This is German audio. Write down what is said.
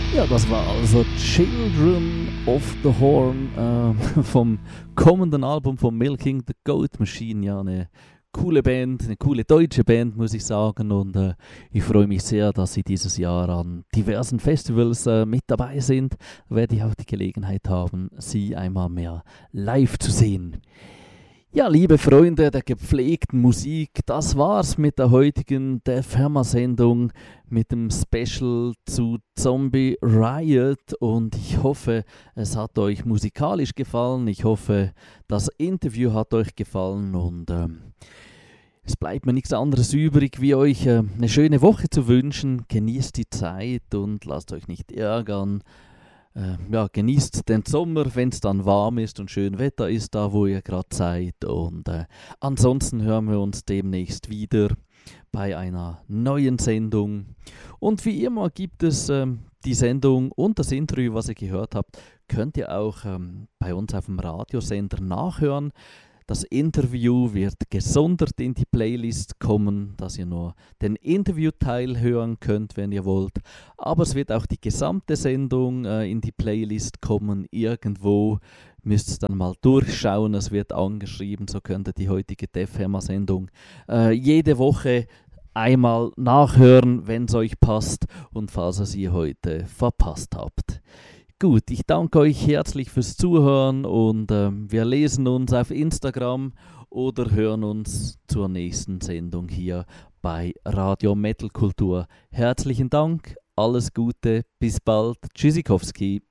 Ja, das war also Children of the Horn vom kommenden Album von Milking the Goat Machine. Ja, eine coole Band, eine coole deutsche Band, muss ich sagen. Und ich freue mich sehr, dass sie dieses Jahr an diversen Festivals mit dabei sind. Da werde ich auch die Gelegenheit haben, sie einmal mehr live zu sehen. Ja, liebe Freunde der gepflegten Musik, das war's mit der heutigen Def Hammer Sendung mit dem Special zu Zombie Riot und ich hoffe, es hat euch musikalisch gefallen. Ich hoffe, das Interview hat euch gefallen und es bleibt mir nichts anderes übrig, wie euch eine schöne Woche zu wünschen. Genießt die Zeit und lasst euch nicht ärgern. Ja, genießt den Sommer, wenn es dann warm ist und schön Wetter ist, da wo ihr gerade seid. Und ansonsten hören wir uns demnächst wieder bei einer neuen Sendung. Und wie immer gibt es die Sendung und das Interview, was ihr gehört habt, könnt ihr auch bei uns auf dem Radiosender nachhören. Das Interview wird gesondert in die Playlist kommen, dass ihr nur den Interviewteil hören könnt, wenn ihr wollt. Aber es wird auch die gesamte Sendung in die Playlist kommen. Irgendwo müsst ihr dann mal durchschauen. Es wird angeschrieben, so könnt ihr die heutige Def Hammer Sendung jede Woche einmal nachhören, wenn es euch passt und falls ihr sie heute verpasst habt. Gut, ich danke euch herzlich fürs Zuhören und wir lesen uns auf Instagram oder hören uns zur nächsten Sendung hier bei Radio Metal Kultur. Herzlichen Dank, alles Gute, bis bald, Tschüssikowski.